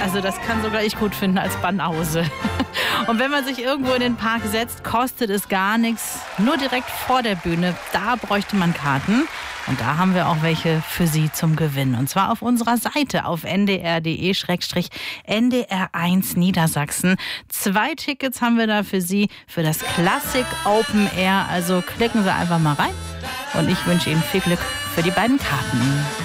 Also das kann sogar ich gut finden als Banause. Und wenn man sich irgendwo in den Park setzt, kostet es gar nichts. Nur direkt vor der Bühne, da bräuchte man Karten. Und da haben wir auch welche für Sie zum Gewinn. Und zwar auf unserer Seite auf ndr.de/ndr1 Niedersachsen. 2 Tickets haben wir da für Sie für das Classic Open Air. Also klicken Sie einfach mal rein. Und ich wünsche Ihnen viel Glück für die beiden Karten.